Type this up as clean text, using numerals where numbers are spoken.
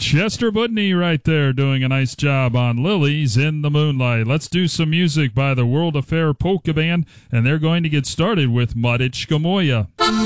Chester Budney right there doing a nice job on Lilies in the Moonlight. Let's do some music by the World Affair Polka Band, and they're going to get started with Mariczka Moja.